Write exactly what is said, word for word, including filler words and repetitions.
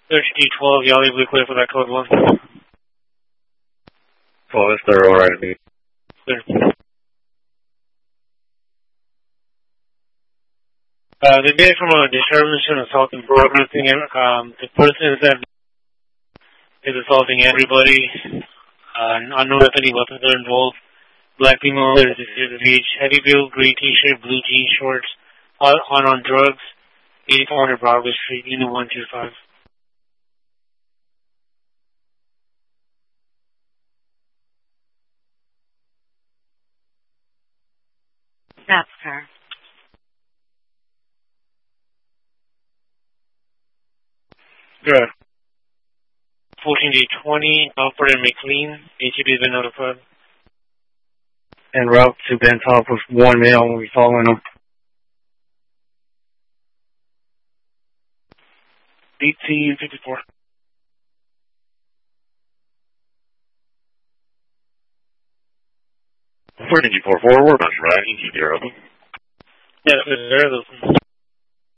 thirty twelve, y'all leave clear for that code one. twelve is they're alright. Clear. Uh, the day from a disturbance and assaulting progressing, um, the person that is assaulting everybody, uh, unknown if any weapons are involved, black female, there is a beach, heavy build, green t-shirt, blue jean shorts, on on, on drugs, eighty-four hundred Broadway Street, unit one two five. That's her. Good. fourteen D twenty, Alfred and McLean, H E B has been notified. En route to Bentop with one male, we'll be following them. eighteen fifty-four. fourteen G four four, we're about to ride, E G zero. Yes, there are those.